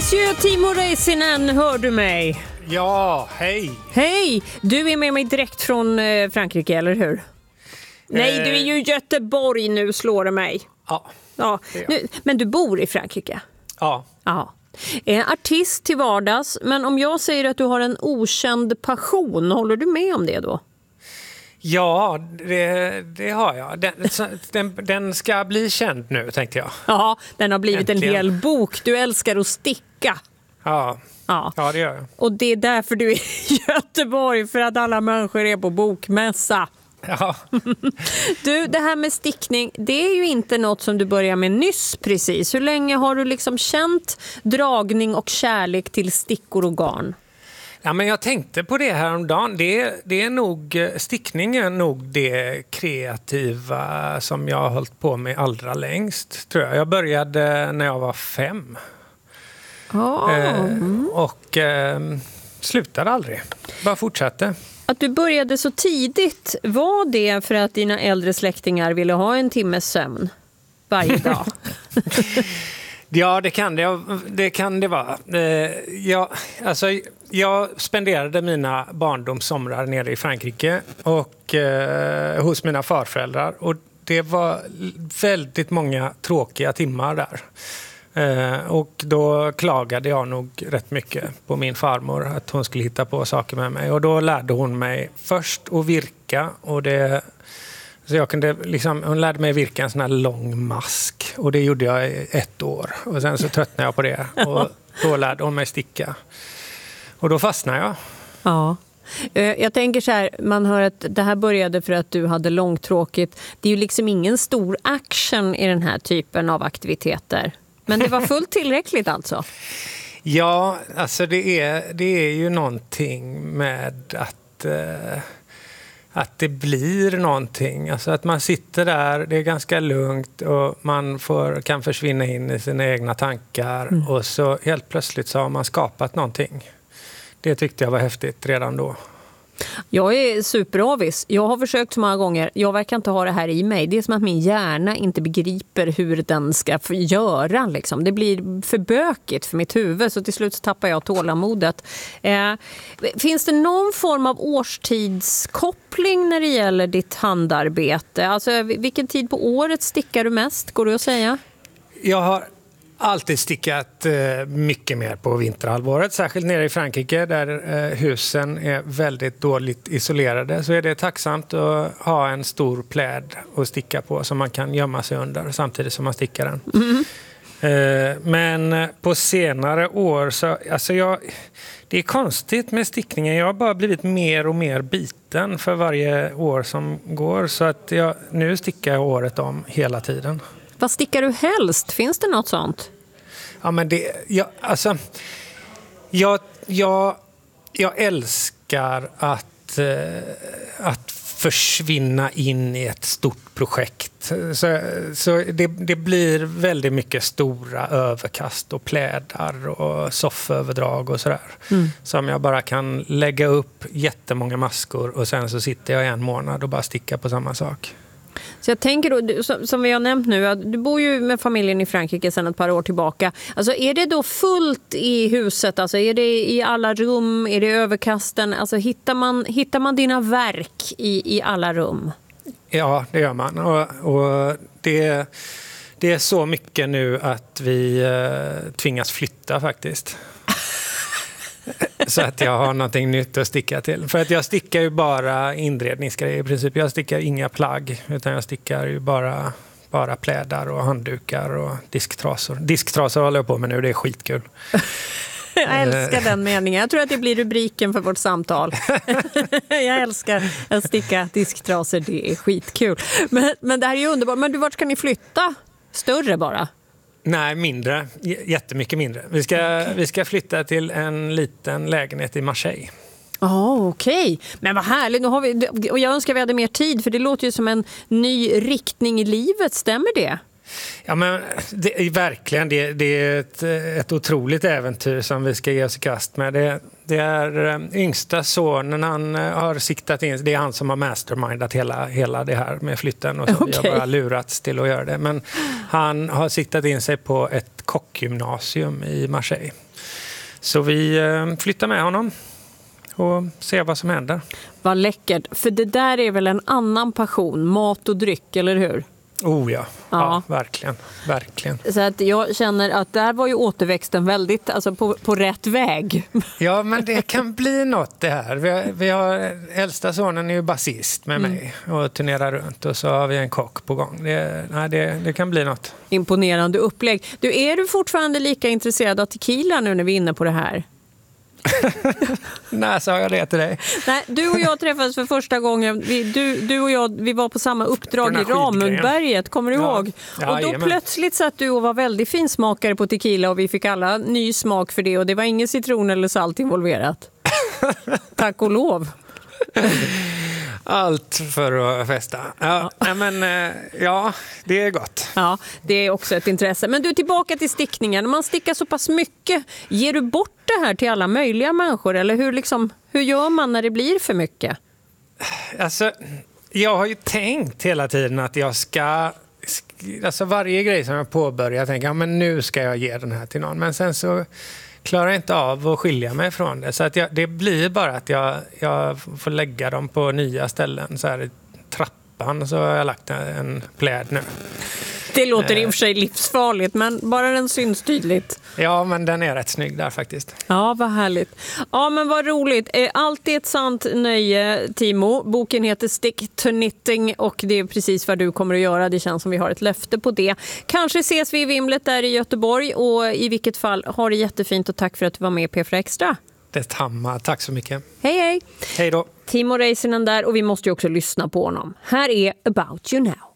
Monsieur Timo Räisänen, hör du mig? Ja, hej. Hej, du är med mig direkt från Frankrike, eller hur? Nej, du är ju i Göteborg nu, slår det mig. Ja. Nu, men du bor i Frankrike? Ja. Ja. Artist till vardags, men om jag säger att du har en okänd passion, håller du med om det då? Ja, det har jag. Den ska bli känd nu, tänkte jag. Ja, den har blivit Äntligen. en hel bok. Du älskar att sticka. Ja, det gör jag. Och det är därför du är i Göteborg, för att alla människor är på bokmässa. Ja. Du, det här med stickning, det är ju inte något som du börjar med nyss precis. Hur länge har du liksom känt dragning och kärlek till stickor och garn? Ja, men jag tänkte på det här om dagen. Det är nog, stickning är nog det kreativa som jag har hållit på med allra längst, tror jag. Jag började när jag var 5. Och slutade aldrig. Bara fortsatte. Att du började så tidigt, var det för att dina äldre släktingar ville ha en timmes sömn varje dag? Ja, det kan det vara. Jag spenderade mina barndomssomrar nere i Frankrike och hos mina farföräldrar. Och det var väldigt många tråkiga timmar där. Och då klagade jag nog rätt mycket på min farmor att hon skulle hitta på saker med mig. Och då lärde hon mig först att virka. Så jag kunde hon lärde mig virka en sån här lång mask. Och det gjorde jag i 1 år. Och sen så tröttnade jag på det. Och då lärde hon mig sticka. Och då fastnade jag. Ja. Jag tänker så här, man hör att det här började för att du hade långtråkigt. Det är ju liksom ingen stor action i den här typen av aktiviteter. Men det var fullt tillräckligt alltså? Ja, alltså det är ju någonting med att det blir någonting. Alltså att man sitter där, det är ganska lugnt och man kan försvinna in i sina egna tankar. Och så helt plötsligt så har man skapat någonting. Det tyckte jag var häftigt redan då. Jag är superavis. Jag har försökt så många gånger. Jag verkar inte ha det här i mig. Det är som att min hjärna inte begriper hur den ska göra. Liksom. Det blir för bökigt för mitt huvud, så till slut så tappar jag tålamodet. Finns det någon form av årstidskoppling när det gäller ditt handarbete? Alltså, vilken tid på året stickar du mest, går det att säga? Jag har alltid stickat mycket mer på vinterhalvåret, särskilt nere i Frankrike där husen är väldigt dåligt isolerade, så är det tacksamt att ha en stor pläd att sticka på som man kan gömma sig under samtidigt som man stickar den. Men på senare år så, det är konstigt med stickningen. Jag har bara blivit mer och mer biten för varje år som går, så att nu stickar jag året om hela tiden. Vad stickar du helst? Finns det något sånt? Ja, men jag älskar att försvinna in i ett stort projekt. Så det blir väldigt mycket stora överkast och plädar och sofföverdrag och sådär. Som jag bara kan lägga upp jättemånga maskor och sen så sitter jag 1 månad och bara stickar på samma sak. Så jag tänker då, som vi har nämnt nu, att du bor ju med familjen i Frankrike sedan ett par år tillbaka. Alltså är det då fullt i huset? Alltså är det i alla rum? Är det överkasten? Alltså hittar man dina verk i alla rum? Ja, det gör man. Och det är så mycket nu att vi tvingas flytta faktiskt. Så att jag har någonting nytt att sticka till. För att jag stickar ju bara inredningsgrejer i princip. Jag stickar inga plagg, utan jag stickar ju bara plädar och handdukar och disktrasor. Disktrasor håller jag på med nu, det är skitkul. Jag älskar den meningen. Jag tror att det blir rubriken för vårt samtal. Jag älskar att sticka disktrasor, det är skitkul. Men det här är ju underbart. Men vart ska ni flytta? Större bara? Nej, mindre. Jättemycket mindre. Vi ska flytta till en liten lägenhet i Marseille. Okej. Men vad härligt. Nu har vi, och jag önskar vi hade mer tid, för det låter ju som en ny riktning i livet. Stämmer det? Ja, men det är verkligen det är ett otroligt äventyr som vi ska ge oss i kast med. Det är yngsta sonen, han har siktat in, det är han som har mastermindat hela det här med flytten och så. Okay. Vi har bara lurats till att göra det. Men han har siktat in sig på ett kockgymnasium i Marseille. Så vi flyttar med honom och ser vad som händer. Vad läckert, för det där är väl en annan passion, mat och dryck, eller hur? Oh ja, verkligen. Så att jag känner att där var ju återväxten väldigt, alltså på rätt väg. Ja, men det kan bli något det här. Vi har äldsta sonen är ju basist med mig och turnerar runt, och så har vi en kock på gång. Det kan bli något. Imponerande upplägg. Är du fortfarande lika intresserad av tequila nu när vi är inne på det här? Nej, sa jag det till dig. Nej, du och jag träffades för första gången. Du och jag, vi var på samma uppdrag i Ramundberget, kommer du ihåg? Ja, och då plötsligt satt du och var väldigt finsmakare på tequila och vi fick alla ny smak för det, och det var ingen citron eller salt involverat. Tack och lov. Allt för att festa. Ja, men det är gott. Ja, det är också ett intresse. Men du, tillbaka till stickningen. Om man stickar så pass mycket, ger du bort det här till alla möjliga människor? Eller hur gör man när det blir för mycket? Alltså, jag har ju tänkt hela tiden att jag ska... Alltså varje grej som jag påbörjar, jag tänker men nu ska jag ge den här till någon. Men sen så klarar jag inte av att skilja mig från det. Så att det blir bara att jag får lägga dem på nya ställen. Så här i trappan så har jag lagt en pläd nu. Det låter i och för sig livsfarligt, men bara den syns tydligt. Ja, men den är rätt snygg där faktiskt. Ja, vad härligt. Ja, men vad roligt. Allt är ett sant nöje, Timo. Boken heter Stick to Knitting och det är precis vad du kommer att göra. Det känns som vi har ett löfte på det. Kanske ses vi i Vimlet där i Göteborg, och i vilket fall, ha det jättefint och tack för att du var med i P4 Extra. Detsamma. Tack så mycket. Hej, hej. Hej då. Timo Räisänen där, och vi måste ju också lyssna på honom. Här är About You Now.